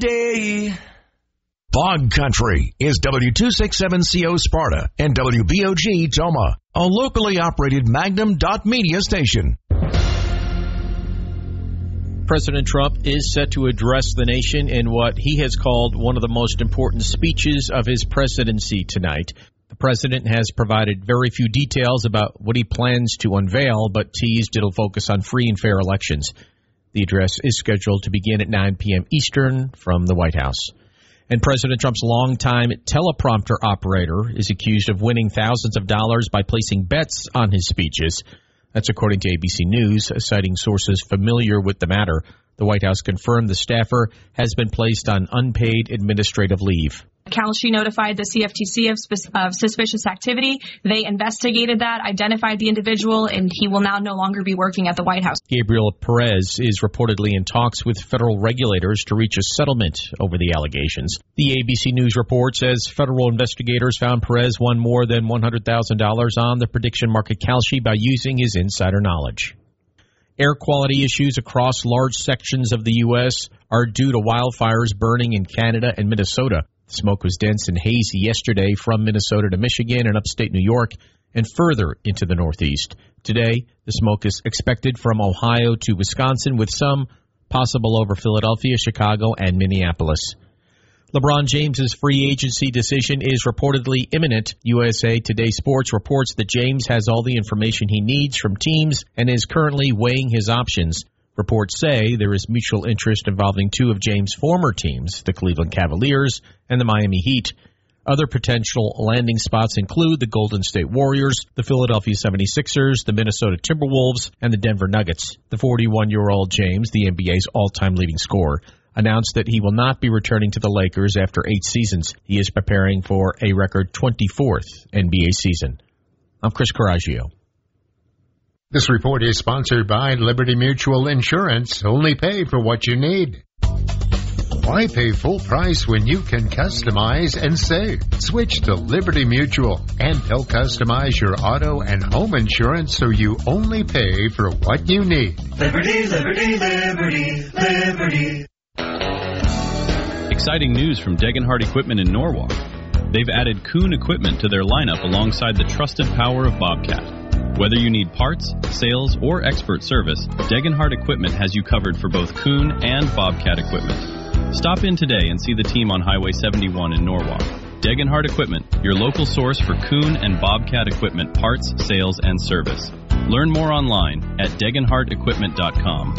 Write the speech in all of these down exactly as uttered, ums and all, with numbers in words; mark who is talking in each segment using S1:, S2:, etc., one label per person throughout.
S1: day. Bog Country is W two sixty-seven C O Sparta and W B O G Toma, a locally operated Magnum dot media station.
S2: President Trump is set to address the nation in what he has called one of the most important speeches of his presidency tonight. The president has provided very few details about what he plans to unveil, but teased it'll focus on free and fair elections. The address is scheduled to begin at nine p.m. Eastern from the White House. And President Trump's longtime teleprompter operator is accused of winning thousands of dollars by placing bets on his speeches. That's according to A B C News, citing sources familiar with the matter. The White House confirmed the staffer has been placed on unpaid administrative leave.
S3: Kalshi notified the C F T C of, of suspicious activity. They investigated that, identified the individual, and he will now no longer be working at the White House.
S2: Gabriel Perez is reportedly in talks with federal regulators to reach a settlement over the allegations. The A B C News report says federal investigators found Perez won more than one hundred thousand dollars on the prediction market Kalshi by using his insider knowledge. Air quality issues across large sections of the U S are due to wildfires burning in Canada and Minnesota. Smoke was dense and hazy yesterday from Minnesota to Michigan and upstate New York and further into the Northeast. Today, the smoke is expected from Ohio to Wisconsin, with some possible over Philadelphia, Chicago, and Minneapolis. LeBron James's free agency decision is reportedly imminent. U S A Today Sports reports that James has all the information he needs from teams and is currently weighing his options. Reports say there is mutual interest involving two of James' former teams, the Cleveland Cavaliers and the Miami Heat. Other potential landing spots include the Golden State Warriors, the Philadelphia seventy-sixers, the Minnesota Timberwolves, and the Denver Nuggets. The forty-one-year-old James, the N B A's all-time leading scorer, announced that he will not be returning to the Lakers after eight seasons. He is preparing for a record twenty-fourth N B A season. I'm Chris Coraggio.
S4: This report is sponsored by Liberty Mutual Insurance. Only pay for what you need. Why pay full price when you can customize and save? Switch to Liberty Mutual, and they'll customize your auto and home insurance so you only pay for what you need.
S5: Liberty, Liberty, Liberty, Liberty.
S6: Exciting news from Degenhardt Equipment in Norwalk. They've added Kuhn equipment to their lineup alongside the trusted power of Bobcat. Whether you need parts, sales, or expert service, Degenhardt Equipment has you covered for both Kuhn and Bobcat equipment. Stop in today and see the team on Highway seventy-one in Norwalk. Degenhardt Equipment, your local source for Kuhn and Bobcat equipment parts, sales, and service. Learn more online at degenhardt equipment dot com.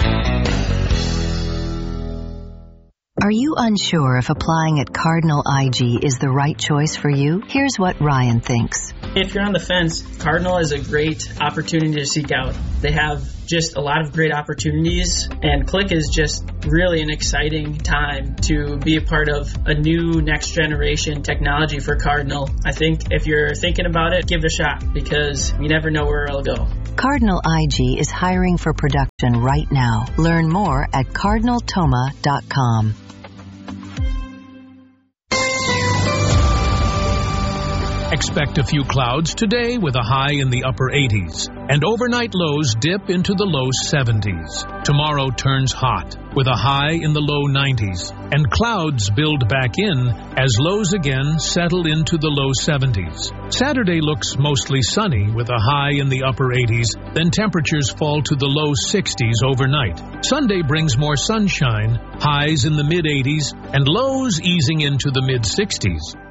S7: Are you unsure if applying at Cardinal I G is the right choice for you? Here's what Ryan thinks.
S8: If you're on the fence, Cardinal is a great opportunity to seek out. They have just a lot of great opportunities, and Click is just really an exciting time to be a part of a new next generation technology for Cardinal. I think if you're thinking about it, give it a shot, because you never know where it'll go.
S7: Cardinal I G is hiring for production right now. Learn more at cardinal toma dot com.
S9: Expect a few clouds today with a high in the upper eighties, and overnight lows dip into the low seventies. Tomorrow turns hot with a high in the low nineties, and clouds build back in as lows again settle into the low seventies. Saturday looks mostly sunny with a high in the upper eighties, then temperatures fall to the low sixties overnight. Sunday brings more sunshine, highs in the mid eighties, and lows easing into the mid sixties.